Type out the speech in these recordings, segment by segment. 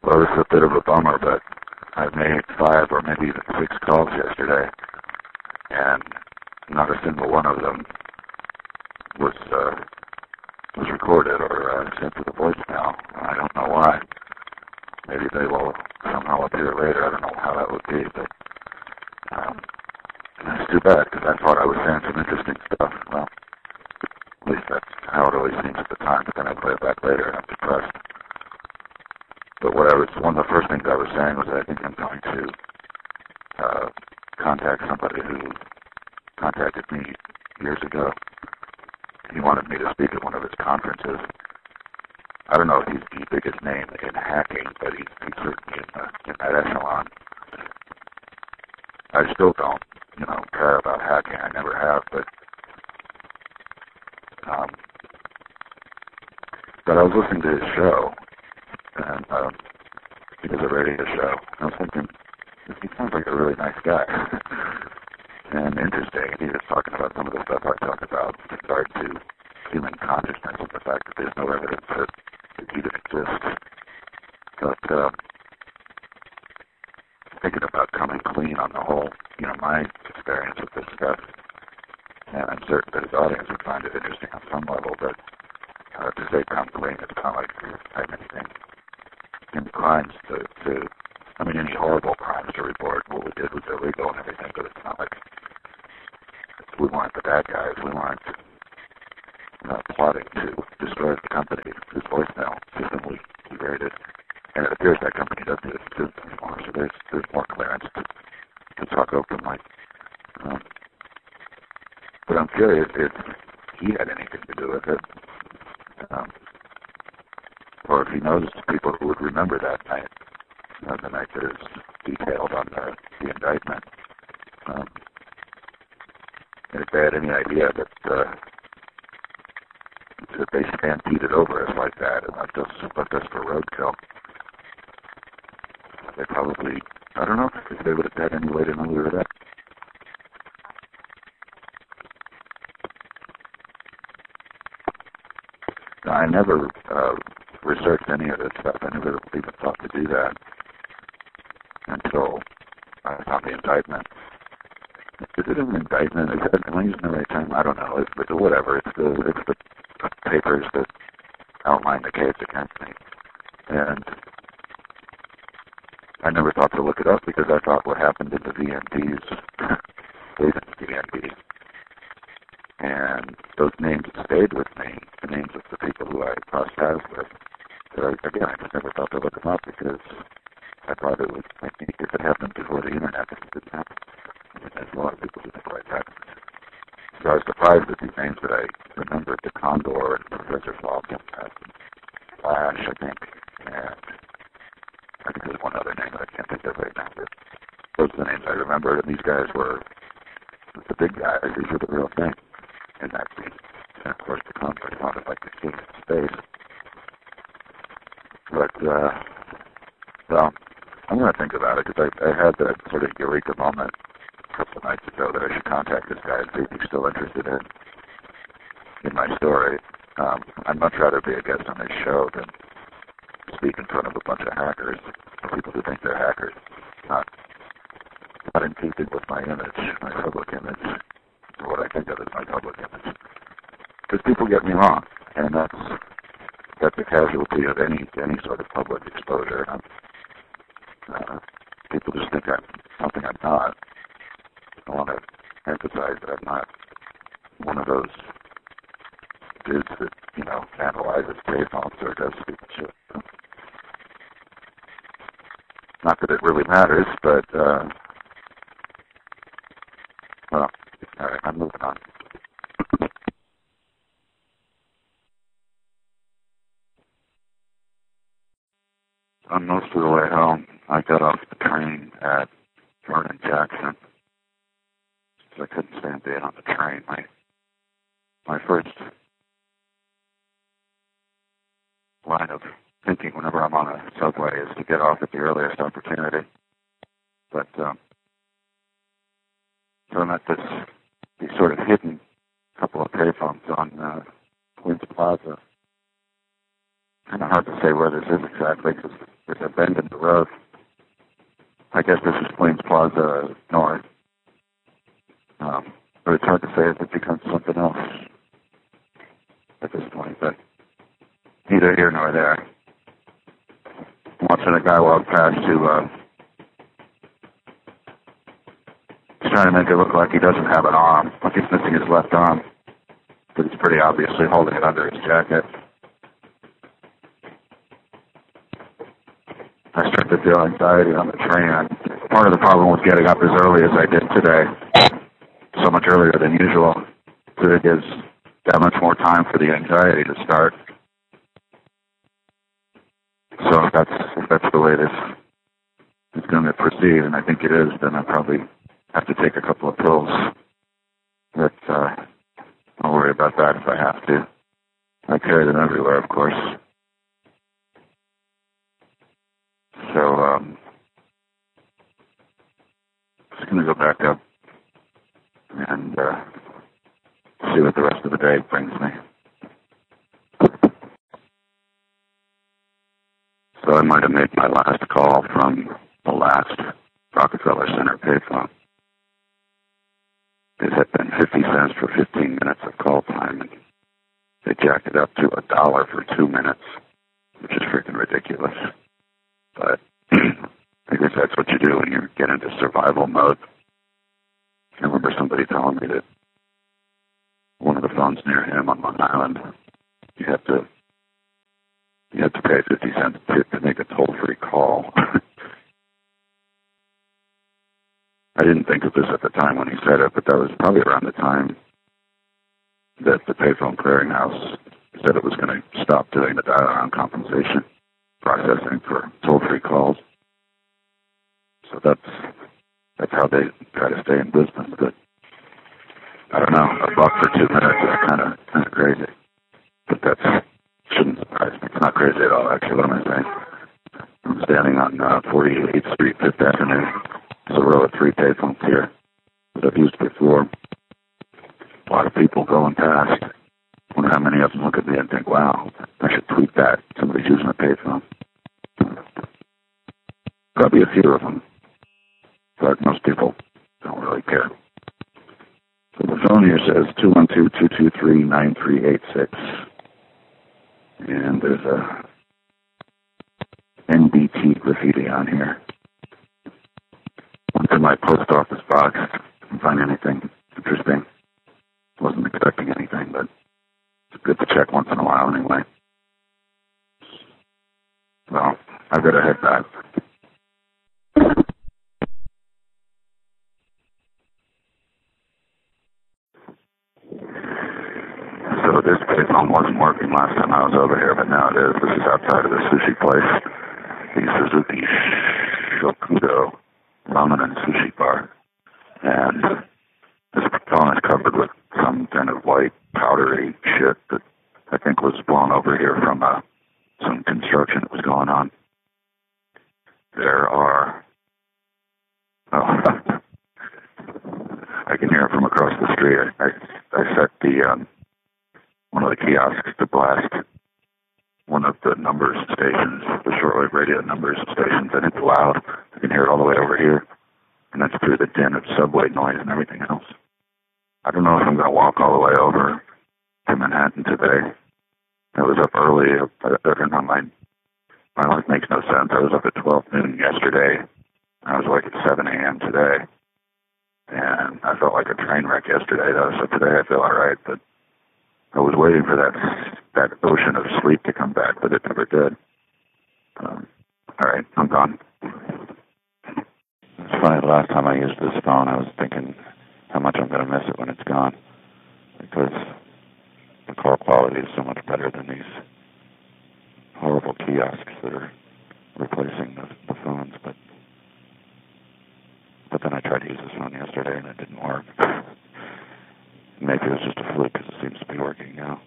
Well, it's a bit of a bummer, but I made 5 or maybe even 6 calls yesterday, and not a single one of them was recorded or sent to the voicemail. I don't know why. Maybe they will somehow appear later. I don't know how that would be, but it's too bad because I thought I was saying some interesting stuff. Well, at least that's how it always seems at the time, but then I play it back later and I'm depressed. But one of the first things I was saying was that I think I'm going to contact somebody who contacted me years ago. He wanted me to speak at one of his conferences. I don't know if he's the biggest name in hacking, but he's certainly in that echelon. I still don't, care about hacking. I never have, but I was listening to his show, and he does a radio show. I was thinking, he sounds like a really nice guy and interesting. He was talking about some of the stuff I talked about with regard to human consciousness and the fact that there's no evidence that it even exists. But thinking about coming clean on the whole, my experience with this stuff, and I'm certain that his audience would find it interesting on some level, but to say come clean, it's kind of like I have anything, any crimes any horrible crimes to report. What we did was illegal and everything, but it's not like we weren't the bad guys. We weren't plotting to destroy the company whose voicemail system we raided. And it appears that company doesn't even exist anymore, so there's more clearance to talk openly. But I'm curious if he had anything to do with it, or if he knows people who would remember that night, the night that is detailed on the indictment. And if they had any idea that they stampeded over us like that and left us for roadkill, they probably, I don't know if they would have had any way to know we were there. I never researched any of this stuff. I never even thought to do that until I found the indictment. Is it an indictment? Am I using the right term? I don't know. It's whatever. It's the papers that outline the case against me. And I never thought to look it up because I thought what happened in the VNDs stayed in the VNDs. And those names stayed with me, the names of the people who I crossed paths with. So again, I just never thought to look them up because I thought it was like if it happened before the internet, it didn't happen. There's a lot of people who think like that. So I was surprised at these names that I remembered, the Condor and Professor Falcon and Flash, I think, and I think there's one other name that I can't think of right now, but those are the names I remembered, and these guys were the big guys. These were the real thing in that scene. And of course, the Condor sounded like the king of space. But, well, I'm going to think about it because I had that sort of eureka moment a couple of nights ago that I should contact this guy and see if he's still interested in my story. I'd much rather be a guest on this show than speak in front of a bunch of hackers, or people who think they're hackers. Not in keeping with my image, my public image, or what I think of as my public image. Because people get me wrong, and that's a casualty of any sort of public exposure. People just think I'm something I'm not. I want to emphasize that I'm not one of those dudes that, analyzes payphones or does stupid shit. Not that it really matters, but, well, all right, I'm moving on. On most of the way home, I got off the train at Vernon Jackson. So I couldn't stand being on the train. My first line of thinking whenever I'm on a subway is to get off at the earliest opportunity. But so I'm at these sort of hidden couple of payphones on Queens Plaza. Kind of hard to say where this is exactly because there's a bend in the road. I guess this is Plains Plaza North. But it's hard to say if it becomes something else at this point, but neither here nor there. Watching a guy walk past who he's trying to make it look like he doesn't have an arm, like he's missing his left arm, but he's pretty obviously holding it under his jacket. I start to feel anxiety on the train. Part of the problem was getting up as early as I did today, so much earlier than usual, so it gives that much more time for the anxiety to start. So if that's the way this is going to proceed, and I think it is, then I probably have to take a couple of pills. But I'll worry about that if I have to. I carry them everywhere, of course. So just going to go back up and see what the rest of the day brings me. So I might have made my last call from the last Rockefeller Center payphone. It had been 50 cents for 15 minutes of call time, and they jacked it up to $1 for 2 minutes, which is freaking ridiculous. But I guess that's what you do when you get into survival mode. I remember somebody telling me that one of the phones near him on Long Island, you had to pay 50 cents to make a toll-free call. I didn't think of this at the time when he said it, but that was probably around the time that the payphone clearinghouse said it was going to stop doing the dial-around compensation processing for toll-free calls. So that's how they try to stay in business. But I don't know, $1 for 2 minutes is kind of crazy. But that shouldn't surprise me. It's not crazy at all, actually. What am I saying? I'm standing on 48th Street, 5th Avenue. There's a row of 3 payphones here that I've used before. A lot of people going past. I wonder how many of them look at me and think, wow, I should tweet that. Somebody's using a payphone. Probably a few of them. But most people don't really care. So the phone here says 212-223-9386. And there's a NBT graffiti on here. Went to my post office box. Didn't find anything interesting. Wasn't expecting anything, but it's good to check once in a while anyway. Well, I've got to head back. So this payphone wasn't working last time I was over here, but now it is. This is outside of the sushi place, the Suzuki Shokudo Ramen and Sushi Bar. And this phone is covered with some kind of white powdery shit that I think was blown over here from some construction that was going on. There are... Oh, I can hear it from across the street. I set the... one of the kiosks to blast one of the numbers stations, the shortwave radio numbers stations, and it's loud. I can hear it all the way over here, and that's through the din of subway noise and everything else. I don't know if I'm going to walk all the way over to Manhattan today. I was up early. I don't know, my life makes no sense. I was up at 12 noon yesterday. I was awake at 7 a.m. today, and I felt like a train wreck yesterday, though, so today I feel all right, but I was waiting for that ocean of sleep to come back, but it never did. All right, I'm gone. It's funny, the last time I used this phone, I was thinking how much I'm going to miss it when it's gone, because the call quality is so much better than these horrible kiosks that are replacing the phones. But then I tried to use this phone yesterday, and it didn't work. Maybe it was just a fluke because it seems to be working now.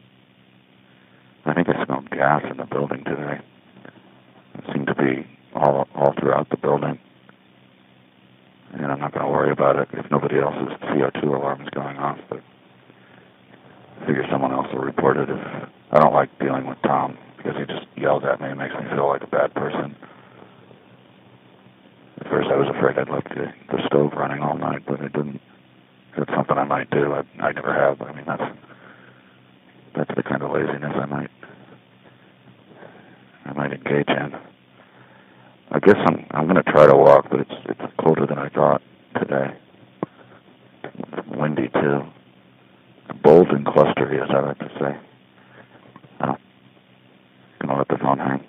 I think I smelled gas in the building today. It seemed to be all throughout the building. And I'm not going to worry about it if nobody else's CO2 alarm is going off, but I figure someone else will report it. I don't like dealing with Tom because he just yells at me and makes me feel like a bad person. was afraid I'd left the stove running all night, but it didn't. It's something I might do. I never have. I mean, that's the kind of laziness I might engage in. I guess I'm going to try to walk, but it's colder than I thought today. Windy too. Bold and clustery, as I like to say. I'm going to let the phone hang.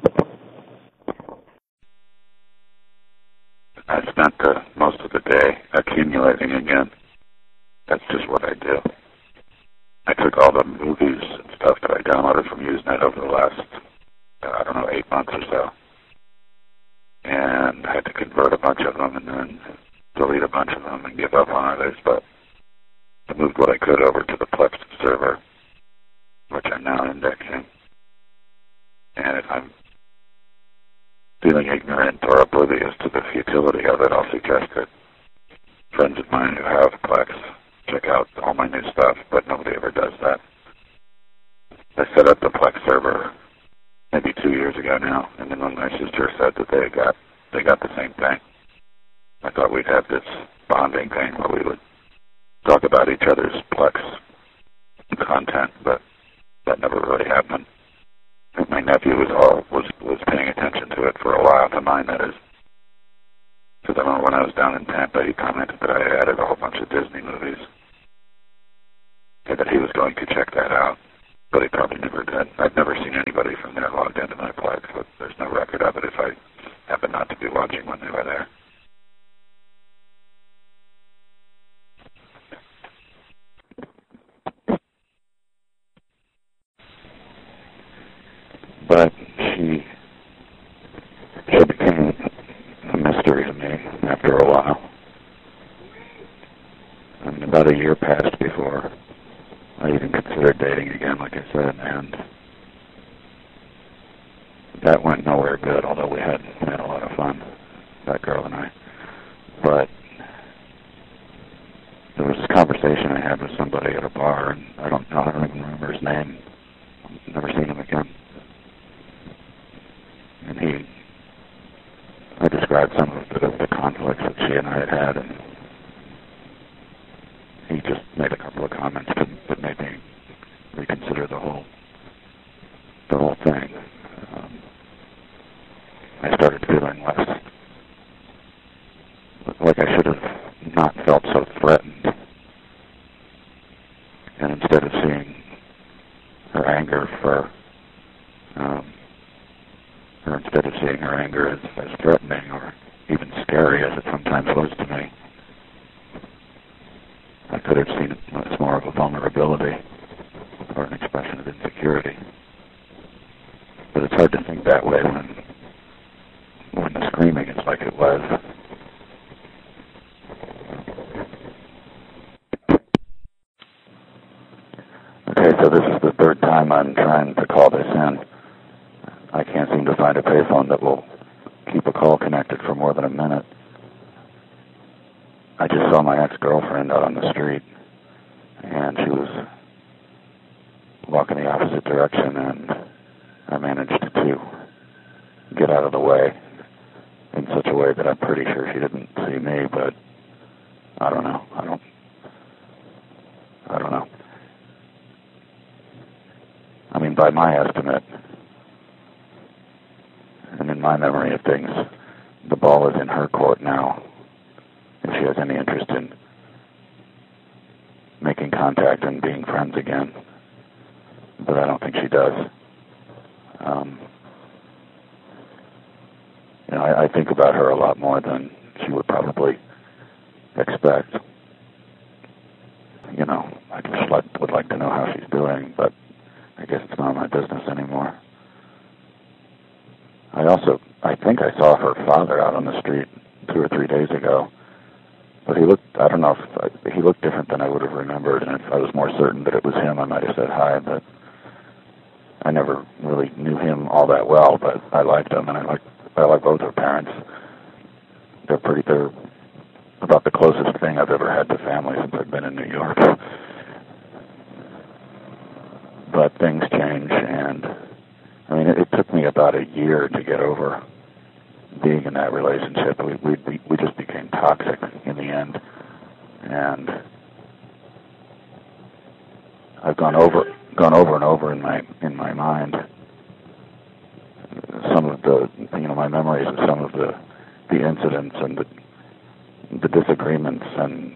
I spent most of the day accumulating again. That's just what I do. I took all the movies and stuff that I downloaded from Usenet over the last, 8 months or so, and I had to convert a bunch of them and then delete a bunch of them and give up on others, but I moved what I could over to the Plex server, which I'm now indexing. And if I'm feeling ignorant or oblivious to the futility of it, I'll suggest that friends of mine who have Plex check out all my new stuff, but nobody ever does that. I set up the Plex server maybe 2 years ago now, and then when my sister said that they got the same thing, I thought we'd have this bonding thing where we would talk about each other's Plex content, but that never really happened. And my nephew was paying attention to it for a while, to mine, that is. Because I remember when I was down in Tampa, he commented that I added a whole bunch of Disney movies, and that he was going to check that out, but he probably never did. I've never seen anybody from there logged into my Plex, but there's no record of it if I happen not to be watching when they were there. But she became a mystery to me after a while. I mean, about a year passed before I even considered dating again, like I said, and that went nowhere good, although we had a lot of fun, that girl and I. But there was this conversation I had with somebody at a bar, and I don't even remember his name. I've never seen him again. And I described some of the conflicts that she and I had had, and he just made a couple of comments that made me reconsider the whole thing. I started feeling less like I should have not felt so threatened, and instead of seeing her anger as threatening or even scary as it sometimes was to me, I could have seen it as more of a vulnerability or an expression of insecurity. But it's hard to think that way when the screaming is like it was. Okay, so this is the third time I'm trying to call this in. I can't seem to find a payphone that will keep a call connected for more than a minute. I just saw my ex-girlfriend out on the street, and she was walking the opposite direction, and I managed to get out of the way in such a way that I'm pretty sure she didn't see me, but I don't know. I don't know. I mean, by my estimate, and in my memory of things, the ball is in her court now, if she has any interest in making contact and being friends again. But I don't think she does. I think about her a lot more than she would probably expect. I just would like to know how she's doing, but I guess it's not my business anymore. I think I saw her father out on the street 2 or 3 days ago, but he looked different than I would have remembered, and if I was more certain that it was him, I might have said hi, but I never really knew him all that well, but I liked him, and I like both her parents. They're about the closest thing I've ever had to family since I've been in New York. But things change, and I mean, it took me about a year to get over being in that relationship. We just became toxic in the end, and I've gone over and over in my mind some of the my memories of some of the incidents and the disagreements, and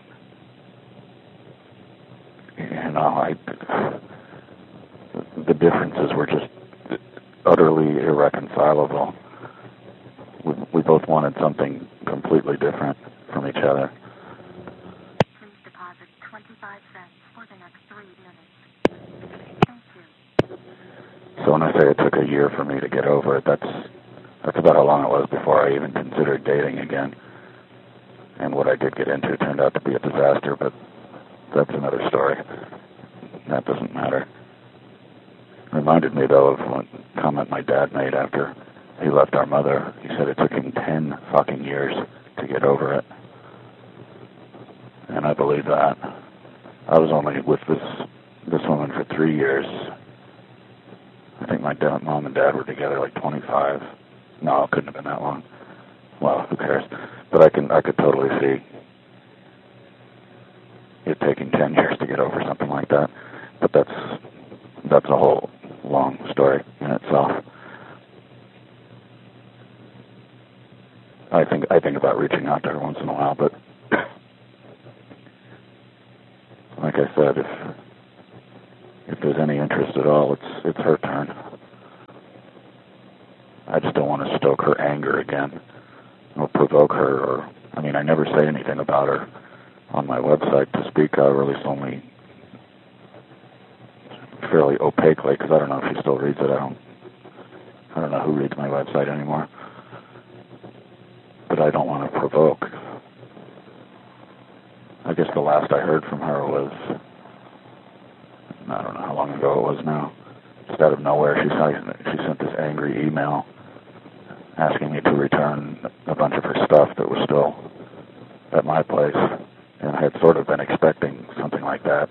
the differences were just utterly irreconcilable. We both wanted something completely different from each other. Please deposit 25 cents for the next 3 minutes. Thank you. So when I say it took a year for me to get over it, that's about how long it was before I even considered dating again. And what I did get into turned out to be a disaster, but that's another story. That doesn't matter. It reminded me, though, of one comment my dad made after he left our mother. He said it took him 10 fucking years to get over it. And I believe that. I was only with this woman for 3 years. I think my mom and dad were together like 25. No, it couldn't have been that long. Well, who cares? But I could totally see it taking 10 years to get over something like that. But that's a whole long story in itself. I think about reaching out to her once in a while, but like I said, if there's any interest at all, it's her turn. I just don't want to stoke her anger again or provoke her, or I never say anything about her on my website to speak of, or at least only fairly opaquely, because I don't know if she still reads it. I don't know who reads my website anymore. But I don't want to provoke. I guess the last I heard from her was, I don't know how long ago it was now. Just out of nowhere, she sent this angry email asking me to return a bunch of her stuff that was still at my place, and I had sort of been expecting something like that.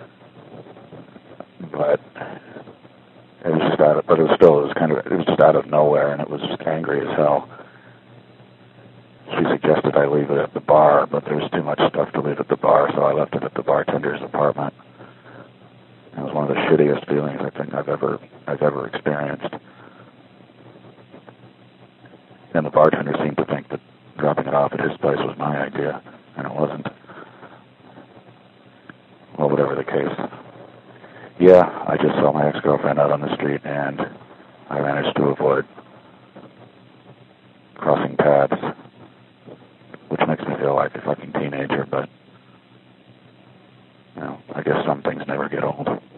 But it was just it was just out of nowhere, and it was just angry as hell. She suggested I leave it at the bar, but there was too much stuff to leave at the bar, so I left it at the bartender's apartment. It was one of the shittiest feelings I think I've ever experienced. And the bartender seemed to think that dropping it off at his place was my idea, and it wasn't. Well, whatever the case. Yeah, I just saw my ex-girlfriend out on the street, and I managed to avoid crossing paths, which makes me feel like a fucking teenager, but, I guess some things never get old.